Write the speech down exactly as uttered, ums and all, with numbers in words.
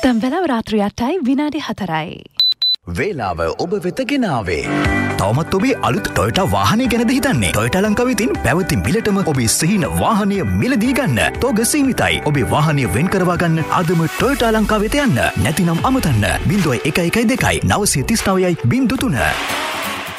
තම්බලව රාත්‍රී අටයි විනාඩි හතරයි. වේලාව ඔබ වෙත ගෙනාවේ. තවමත් ඔබේ අලුත් ටොයෝටා වාහනය ගැනද හිතන්නේ? ටොයෝටා ලංකාවේ තියෙන පැවති මිලටම ඔබේ සිහින වාහනය මිලදී ගන්න. තෝග සීමිතයි. ඔබේ වාහනය වෙන් කරවා ගන්න අදම ටොයෝටා ලංකාවට යන්න. නැතිනම් අමතන්න. බිංදුවයි එකයි එකයි දෙකයි නවසිය තිස් නවයයි බිංදු තුන.